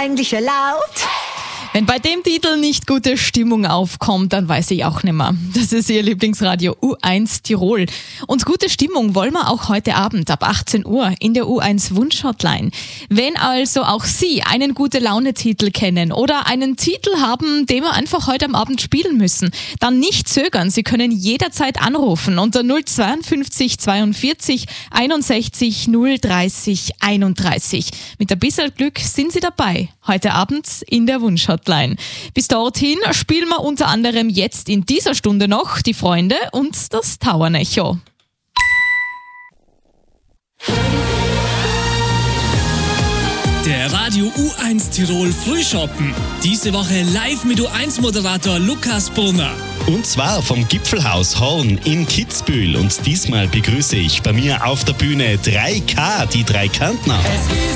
eigentlich erlaubt? Wenn bei dem Titel nicht gute Stimmung aufkommt, dann weiß ich auch nicht mehr. Das ist Ihr Lieblingsradio U1 Tirol. Und gute Stimmung wollen wir auch heute Abend ab 18 Uhr in der U1 Wunschhotline. Wenn also auch Sie einen Gute-Laune-Titel kennen oder einen Titel haben, den wir einfach heute am Abend spielen müssen, dann nicht zögern. Sie können jederzeit anrufen unter 052 42 61 030 31. Mit ein bisschen Glück sind Sie dabei. Heute Abend in der Wunschhotline. Bis dorthin spielen wir unter anderem jetzt in dieser Stunde noch die Freunde und das Tauernecho. Der Radio U1 Tirol Frühschoppen. Diese Woche live mit U1-Moderator Lukas Brunner. Und zwar vom Gipfelhaus Horn in Kitzbühel. Und diesmal begrüße ich bei mir auf der Bühne 3K, die drei Kärntner.